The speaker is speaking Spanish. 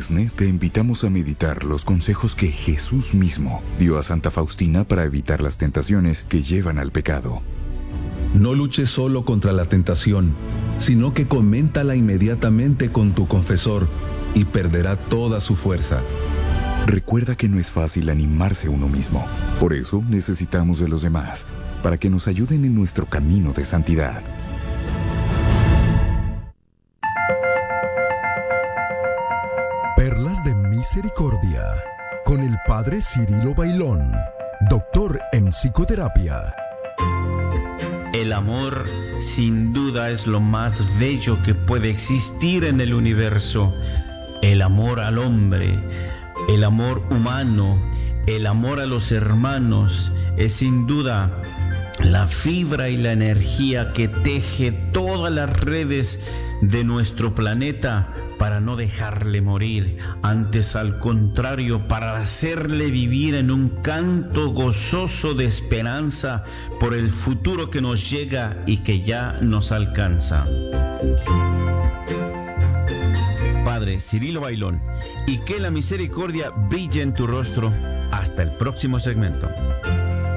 ESNE te invitamos a meditar los consejos que Jesús mismo dio a Santa Faustina para evitar las tentaciones que llevan al pecado. No luches solo contra la tentación, sino que coméntala inmediatamente con tu confesor y perderá toda su fuerza. Recuerda que no es fácil animarse uno mismo. Por eso necesitamos de los demás, para que nos ayuden en nuestro camino de santidad. Perlas de Misericordia, con el Padre Cirilo Bailón, doctor en psicoterapia. El amor, sin duda, es lo más bello que puede existir en el universo. El amor al hombre, el amor humano, el amor a los hermanos, es sin duda la fibra y la energía que teje todas las redes de nuestro planeta para no dejarle morir, antes al contrario, para hacerle vivir en un canto gozoso de esperanza por el futuro que nos llega y que ya nos alcanza. Padre Cirilo Bailón, y que la misericordia brille en tu rostro. Hasta el próximo segmento.